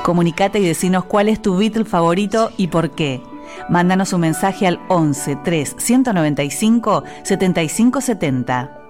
Comunicate y decinos cuál es tu Beatle favorito y por qué. Mándanos un mensaje al 11 3 195 75 70.